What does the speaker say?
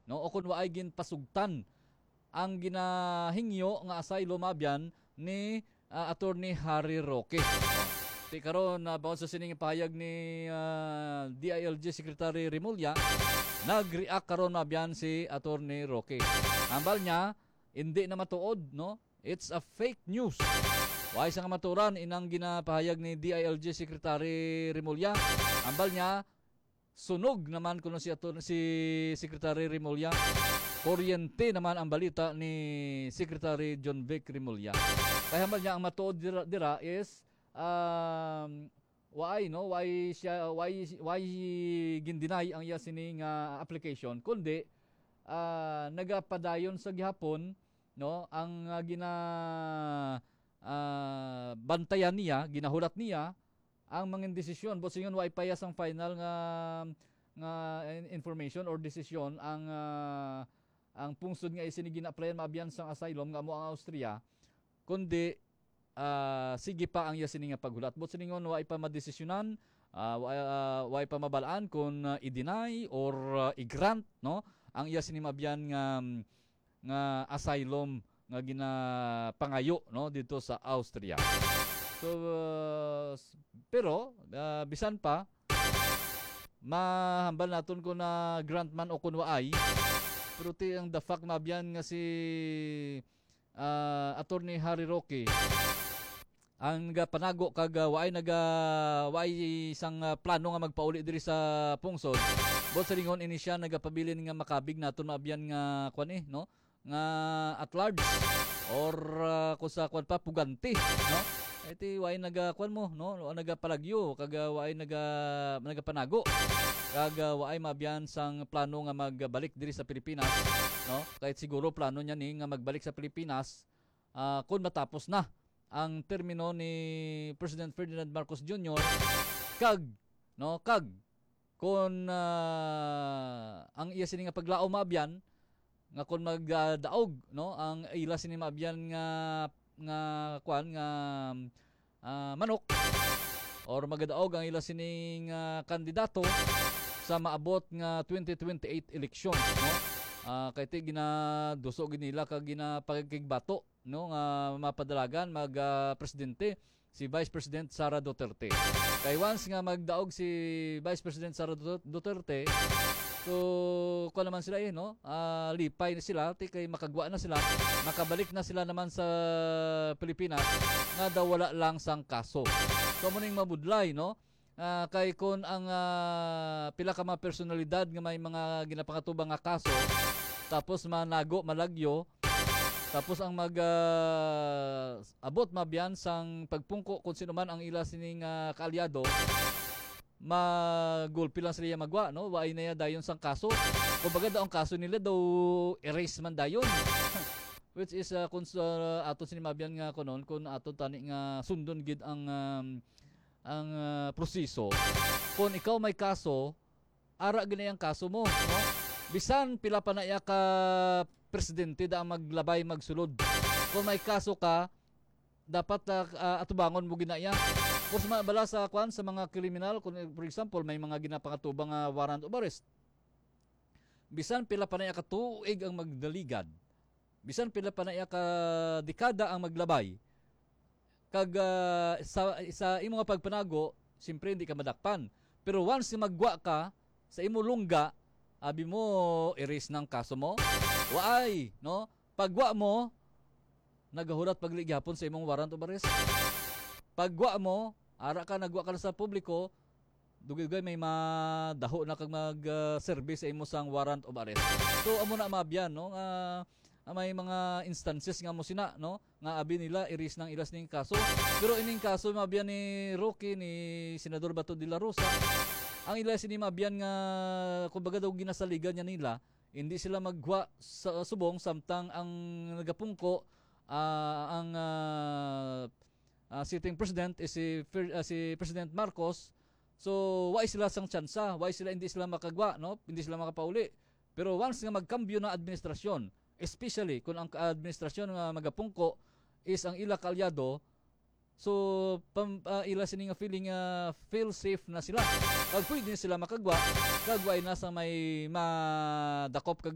no, o kun waay ginpasugtan ang ginahingyo nga asylum abyan ni Attorney Harry Roque. Ti karon bawat sa sining pahayag ni DILG Secretary Remulla, nag-react karon mabyan si Attorney Roque. Ambal niya, hindi na matuod, no? It's a fake news. Why sa maturan inang ginapahayag ni DILG Secretary Remulla. Ambal niya, sunog naman kuno si Secretary Remulla. Kuryente naman ang balita ni Secretary John Vic Remulla. Kaya ambal niya ang matuod dira is why gindinay ang iya sining application kundi nagapadayon sa gihapon, no, ang bantayan niya, ginahulat niya ang mga desisyon but singon why payas ang final nga information or desisyon ang pungsod nga isini gina-applyan maabyan sang asylum nga amo ang Austria kundi sige pa ang yasin nga paghulat. But siningon wa pa madesisyonan, wa pa mabalaan kung i-deny or i-grant, no, ang yasin mabyan nga asylum nga ginapangayo, no, dito sa Austria. So pero bisan pa mahambal naton ko na grant man o kun waay, pero ti ang the fact mabyan nga si Attorney Harry Roque ang panago kag waay isang plano nga magpauli diri sa pungsod. Bot sa lingon ini siya nagapabilin nga makabig naton maabyan nga kwan no, nga at large or kung sa kwan pa puganti, no. Iti waay nagakwan mo, no, nagapalagyo kag waay nagapanago kag waay maabyan sang plano nga magbalik diri sa Pilipinas, no. Kahit siguro plano niya ni nga magbalik sa Pilipinas kung matapos na ang termino ni President Ferdinand Marcos Jr. kag kung ang iya sini nga paglao maabyan nga kung magdaog, no, ang ila sini maabyan nga kwan nga manok or magdaog ang ila sini nga kandidato sa maabot nga 2028 election, no. Kay ti ginadusog nila kag ginapagkigbato, no, nga mapadalagan presidente si Vice President Sara Duterte. Kay once nga magdaog si Vice President Sara Duterte, so kuan naman sila no, lipay na sila ti kay makagwa na sila, makabalik na sila naman sa Pilipinas nga daw wala lang sang kaso. So muning mabudlay, no. Kay kun ang pila ka mga personalidad nga may mga ginapakatubang nga kaso tapos manago malagyo tapos ang abot mabyan sang pagpungko kung sino man ang ila sining kaalyado magulpi lang sila magwa, no, waay na dayon sang kaso. Kumbaga daw ang kaso nila daw erase man dayon. Which is kung ato sinimabyan nga kunon kung ato tani nga sundon gid ang proseso. Kung ikaw may kaso, ara gani ang kaso mo, no? Bisan pila pa na iya ka presidente da maglabay magsulod. Kung may kaso ka, dapat atubangon mo ginaya. Kung bala sa kwan sa mga kriminal, kung for example may mga ginapakatubang warrant of arrest. Bisan pila pa na iya ka tuig ang magdaligad. Bisan pila pa na iya ka dekada ang maglabay. Kag sa imo nga pagpanago, siyempre hindi ka madakpan. Pero once magwa ka sa imo lungga, abi mo erase ng kaso mo. Waay, no? Pagwa mo, nagahulat pagligyapon sa imong warrant of arrest. Pagwa mo, ara ka nagwa ka sa publiko, dugay may madaho na kag mag-service sa imo sang warrant of arrest. So amo na mabyan, no? May mga instances nga mo sina, no, nga abi nila iris ng ilas ning kaso. Pero ining kaso mabyan ni Roque ni Senador Bato de la Rosa, ang ila sini mabyan nga kumbaga daw ginasaligan niya nila, hindi sila magwa sa subong samtang ang nagapungko ang sitting president is si President Marcos. So why sila sang tsansa, why sila hindi sila makagwa, no, hindi sila makapauli. Pero once nga magkambyo na administrasyon, especially kung ang administrasyon nga magapungko is ang ila kaalyado, so ila sini nga feeling feel safe na sila. Pag pwede sila makagwa, kagway na sa may madakop kag